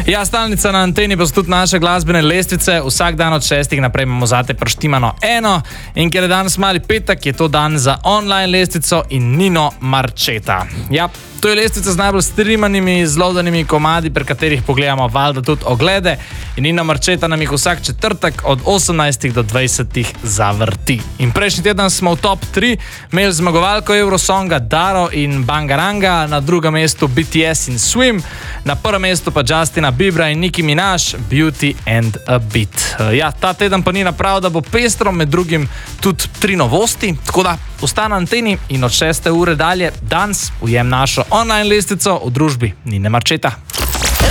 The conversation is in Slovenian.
Ja, stalnica na anteni pa so tudi naše glasbene lestvice. Vsak dan od 6 naprej imamo zate prštimano eno. In ker je danes mali petek, je to dan za online lestvico in Nino Marčeta. Ja, to je lestvica z najbolj streamanimi, zlodanimi komadi, pri katerih pogledamo valjda tudi oglede. In Nino Marčeta nam jih vsak četrtek od 18 do 20 zavrti. In prejšnji teden smo v top 3 imeli zmagovalko Eurosonga Daro in Bangaranga, na drugem mestu BTS in Swim, na prvem mestu pa Justina Biebera in Nicki Minaj, Beauty and a Beat. Ja, ta teden pa ni naprav, da bo pestro, med drugim tudi 3 novosti, tako da ostani na anteni in od 6. ure dalje danes ujem našo online lestvico v družbi Nine Marčeta.